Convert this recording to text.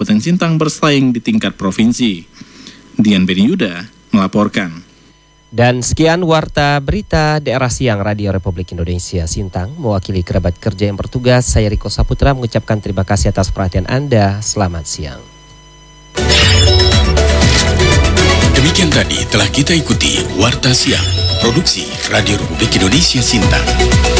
Kabupaten Sintang bersaing di tingkat provinsi. Dian Beni Yuda melaporkan. Dan sekian warta berita daerah siang Radio Republik Indonesia Sintang. Mewakili kerabat kerja yang bertugas, saya Riko Saputra mengucapkan terima kasih atas perhatian Anda. Selamat siang. Demikian tadi telah kita ikuti Warta Siang, Produksi Radio Republik Indonesia Sintang.